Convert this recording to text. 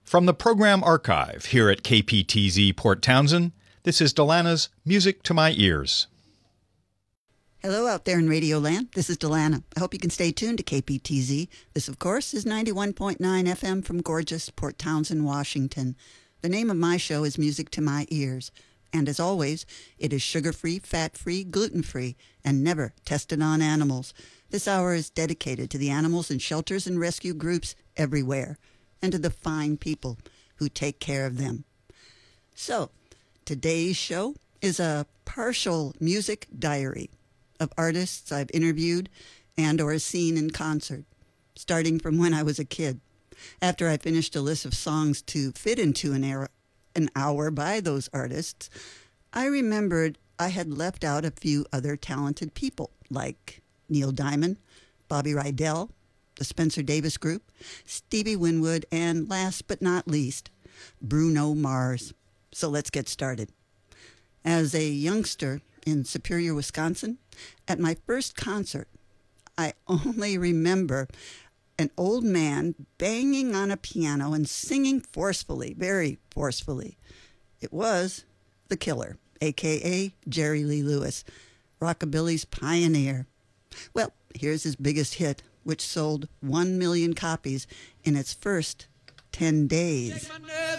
From the program archive here at KPTZ Port Townsend, this is Delana's Music to My Ears. Hello out there in Radio Land. This is Delana. I hope you can stay tuned to KPTZ. This, of course, is 91.9 FM from gorgeous Port Townsend, Washington. The name of my show is Music to My Ears. And as always, it is sugar-free, fat-free, gluten-free, and never tested on animals. This hour is dedicated to the animals in shelters and rescue groups everywhere, and to the fine people who take care of them. So, today's show is a partial music diary of artists I've interviewed and or seen in concert, starting from when I was a kid. After I finished a list of songs to fit into an hour by those artists, I remembered I had left out a few other talented people, like Neil Diamond, Bobby Rydell, the Spencer Davis Group, Stevie Winwood, and last but not least, Bruno Mars. So let's get started. As a youngster in Superior, Wisconsin, at my first concert, I only remember an old man banging on a piano and singing forcefully, very forcefully. It was The Killer, a.k.a. Jerry Lee Lewis, rockabilly's pioneer. Well, here's his biggest hit, which sold 1 million copies in its first 10 days.